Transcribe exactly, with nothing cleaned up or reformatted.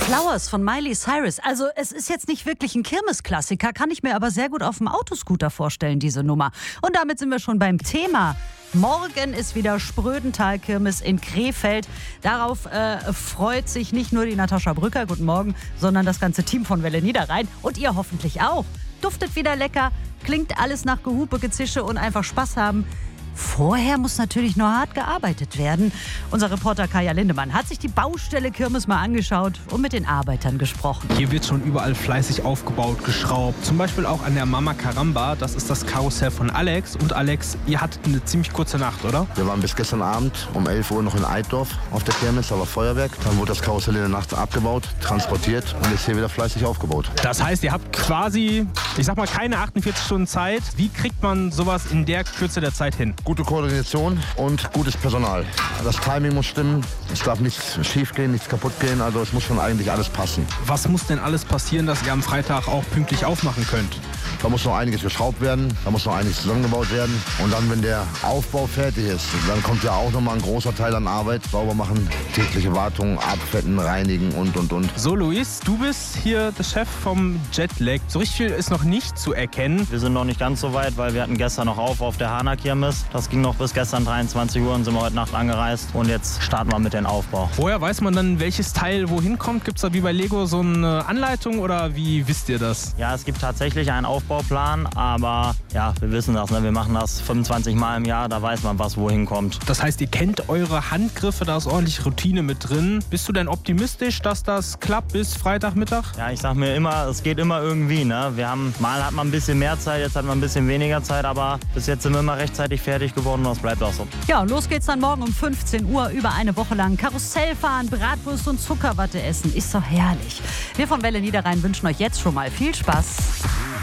Flowers von Miley Cyrus. Also es ist jetzt nicht wirklich ein Kirmesklassiker, kann ich mir aber sehr gut auf dem Autoscooter vorstellen, diese Nummer. Und damit sind wir schon beim Thema. Morgen ist wieder Sprödental-Kirmes in Krefeld. Darauf äh, freut sich nicht nur die Natascha Brücker, guten Morgen, sondern das ganze Team von Welle Niederrhein und ihr hoffentlich auch. Duftet wieder lecker, klingt alles nach Gehupe, Gezische und einfach Spaß haben. Vorher muss natürlich noch hart gearbeitet werden. Unser Reporter Kaya Lindemann hat sich die Baustelle Kirmes mal angeschaut und mit den Arbeitern gesprochen. Hier wird schon überall fleißig aufgebaut, geschraubt. Zum Beispiel auch an der Mama Caramba. Das ist das Karussell von Alex. Und Alex, ihr hattet eine ziemlich kurze Nacht, oder? Wir waren bis gestern Abend um elf Uhr noch in Eitorf auf der Kirmes, da war Feuerwerk. Dann wurde das Karussell in der Nacht abgebaut, transportiert und ist hier wieder fleißig aufgebaut. Das heißt, ihr habt quasi, ich sag mal, keine achtundvierzig Stunden Zeit. Wie kriegt man sowas in der Kürze der Zeit hin? Gute Koordination und gutes Personal. Das Timing muss stimmen, es darf nichts schief gehen, nichts kaputt gehen, also es muss schon eigentlich alles passen. Was muss denn alles passieren, dass ihr am Freitag auch pünktlich aufmachen könnt? Da muss noch einiges geschraubt werden, da muss noch einiges zusammengebaut werden. Und dann, wenn der Aufbau fertig ist, dann kommt ja auch noch mal ein großer Teil an Arbeit. Sauber machen, tägliche Wartung, abfetten, reinigen und, und, und. So, Luis, du bist hier der Chef vom Jetlag. So richtig viel ist noch nicht zu erkennen. Wir sind noch nicht ganz so weit, weil wir hatten gestern noch auf auf der Hana Kirmes. Das ging noch bis gestern dreiundzwanzig Uhr und sind wir heute Nacht angereist. Und jetzt starten wir mit dem Aufbau. Woher weiß man dann, welches Teil wohin kommt? Gibt es da wie bei Lego so eine Anleitung oder wie wisst ihr das? Ja, es gibt tatsächlich einen Aufbauplan, aber ja, wir wissen das, ne? Wir machen das fünfundzwanzig Mal im Jahr, da weiß man, was wohin kommt. Das heißt, ihr kennt eure Handgriffe, da ist ordentlich Routine mit drin. Bist du denn optimistisch, dass das klappt bis Freitagmittag? Ja, ich sag mir immer, es geht immer irgendwie, ne? Wir haben, mal hat man ein bisschen mehr Zeit, jetzt hat man ein bisschen weniger Zeit, aber bis jetzt sind wir immer rechtzeitig fertig geworden und das bleibt auch so. Ja, und los geht's dann morgen um fünfzehn Uhr über eine Woche lang Karussell fahren, Bratwurst und Zuckerwatte essen. Ist doch herrlich. Wir von Welle Niederrhein wünschen euch jetzt schon mal viel Spaß.